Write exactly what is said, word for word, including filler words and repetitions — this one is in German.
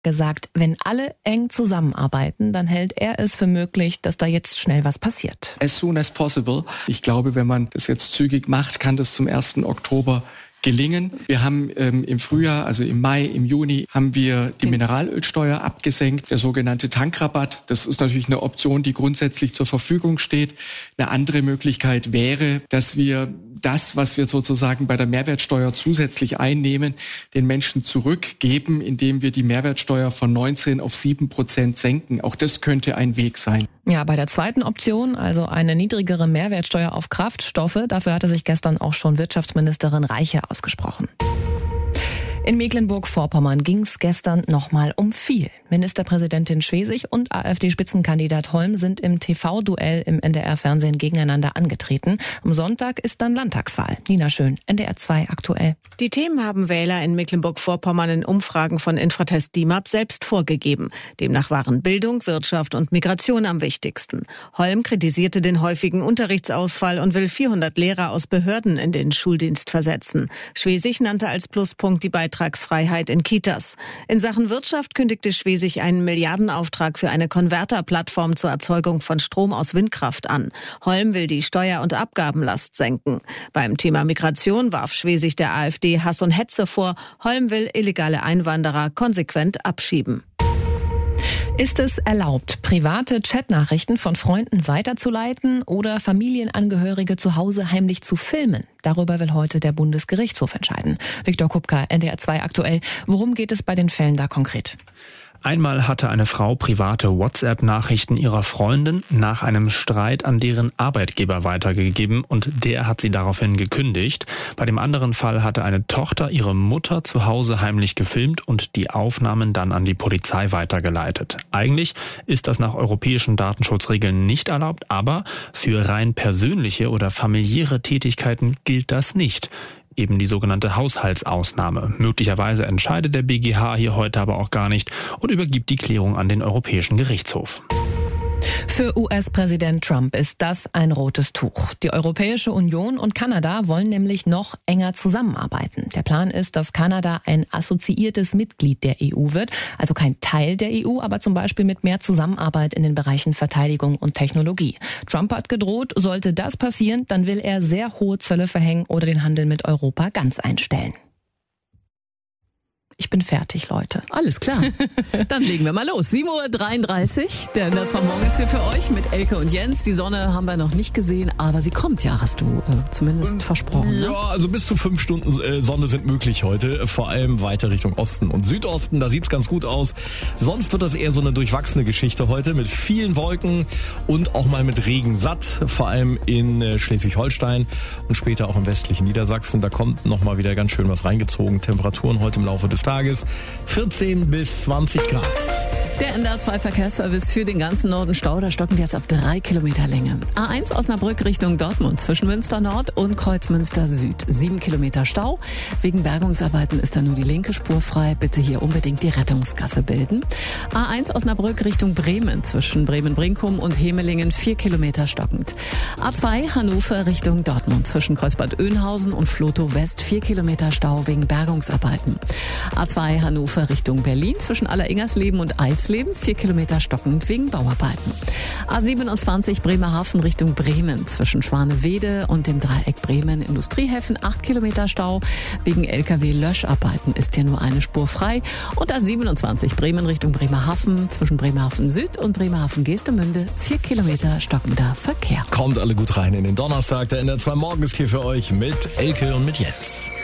gesagt, wenn alle eng zusammenarbeiten, dann hält er es für möglich, dass da jetzt schnell was passiert. As soon as possible. Ich glaube, wenn man das jetzt zügig macht, kann das zum ersten Oktober gelingen. Wir haben ähm, im Frühjahr, also im Mai, im Juni, haben wir die Mineralölsteuer abgesenkt, der sogenannte Tankrabatt. Das ist natürlich eine Option, die grundsätzlich zur Verfügung steht. Eine andere Möglichkeit wäre, dass wir das, was wir sozusagen bei der Mehrwertsteuer zusätzlich einnehmen, den Menschen zurückgeben, indem wir die Mehrwertsteuer von neunzehn auf sieben Prozent senken. Auch das könnte ein Weg sein. Ja, bei der zweiten Option, also eine niedrigere Mehrwertsteuer auf Kraftstoffe, dafür hatte sich gestern auch schon Wirtschaftsministerin Reiche ausgesprochen. In Mecklenburg-Vorpommern ging es gestern nochmal um viel. Ministerpräsidentin Schwesig und AfD-Spitzenkandidat Holm sind im T V-Duell im N D R-Fernsehen gegeneinander angetreten. Am Sonntag ist dann Landtagswahl. Nina Schön, N D R zwei aktuell. Die Themen haben Wähler in Mecklenburg-Vorpommern in Umfragen von Infratest D I M A P selbst vorgegeben. Demnach waren Bildung, Wirtschaft und Migration am wichtigsten. Holm kritisierte den häufigen Unterrichtsausfall und will vierhundert Lehrer aus Behörden in den Schuldienst versetzen. Schwesig nannte als Pluspunkt die Beitragsfreiheit in Kitas. In Sachen Wirtschaft kündigte Schwesig einen Milliardenauftrag für eine Konverterplattform zur Erzeugung von Strom aus Windkraft an. Holm will die Steuer- und Abgabenlast senken. Beim Thema Migration warf Schwesig der AfD Hass und Hetze vor. Holm will illegale Einwanderer konsequent abschieben. Ist es erlaubt, private Chatnachrichten von Freunden weiterzuleiten oder Familienangehörige zu Hause heimlich zu filmen? Darüber will heute der Bundesgerichtshof entscheiden. Viktor Kupka, N D R zwei aktuell. Worum geht es bei den Fällen da konkret? Einmal hatte eine Frau private WhatsApp-Nachrichten ihrer Freundin nach einem Streit an deren Arbeitgeber weitergegeben und der hat sie daraufhin gekündigt. Bei dem anderen Fall hatte eine Tochter ihre Mutter zu Hause heimlich gefilmt und die Aufnahmen dann an die Polizei weitergeleitet. Eigentlich ist das nach europäischen Datenschutzregeln nicht erlaubt, aber für rein persönliche oder familiäre Tätigkeiten gilt das nicht. Eben die sogenannte Haushaltsausnahme. Möglicherweise entscheidet der B G H hier heute aber auch gar nicht und übergibt die Klärung an den Europäischen Gerichtshof. Für U S-Präsident Trump ist das ein rotes Tuch. Die Europäische Union und Kanada wollen nämlich noch enger zusammenarbeiten. Der Plan ist, dass Kanada ein assoziiertes Mitglied der E U wird, also kein Teil der E U, aber zum Beispiel mit mehr Zusammenarbeit in den Bereichen Verteidigung und Technologie. Trump hat gedroht, sollte das passieren, dann will er sehr hohe Zölle verhängen oder den Handel mit Europa ganz einstellen. Ich bin fertig, Leute. Alles klar. Dann legen wir mal los. sieben Uhr dreiunddreißig. Der N D R zwei Morgen ist hier für euch mit Elke und Jens. Die Sonne haben wir noch nicht gesehen, aber sie kommt ja, hast du äh, zumindest und, versprochen. Ne? Ja, also bis zu fünf Stunden äh, Sonne sind möglich heute. Vor allem weiter Richtung Osten und Südosten. Da sieht's ganz gut aus. Sonst wird das eher so eine durchwachsene Geschichte heute mit vielen Wolken und auch mal mit Regen satt. Vor allem in äh, Schleswig-Holstein und später auch im westlichen Niedersachsen. Da kommt nochmal wieder ganz schön was reingezogen. Temperaturen heute im Laufe des Tages vierzehn bis zwanzig Grad. Der N D R zwei Verkehrsservice für den ganzen Norden Stau. Da stocken jetzt ab drei Kilometer Länge. A eins Osnabrück Richtung Dortmund zwischen Münster Nord und Kreuzmünster Süd. Sieben Kilometer Stau. Wegen Bergungsarbeiten ist da nur die linke Spur frei. Bitte hier unbedingt die Rettungsgasse bilden. A eins Osnabrück Richtung Bremen zwischen Bremen-Brinkum und Hemelingen. Vier Kilometer stockend. A zwei Hannover Richtung Dortmund zwischen Kreuzbad Oeynhausen und Flotow West. Vier Kilometer Stau wegen Bergungsarbeiten. A zwei Hannover Richtung Berlin zwischen Aller-Ingersleben und Eisleben. Vier Kilometer stockend wegen Bauarbeiten. A siebenundzwanzig Bremerhaven Richtung Bremen zwischen Schwanewede und dem Dreieck Bremen Industriehäfen. Acht Kilometer Stau wegen L K W-Löscharbeiten ist hier nur eine Spur frei. Und A siebenundzwanzig Bremen Richtung Bremerhaven zwischen Bremerhaven Süd und Bremerhaven Geestemünde. Vier Kilometer stockender Verkehr. Kommt alle gut rein in den Donnerstag. Der N D R zwei Morgen ist hier für euch mit Elke und mit Jens.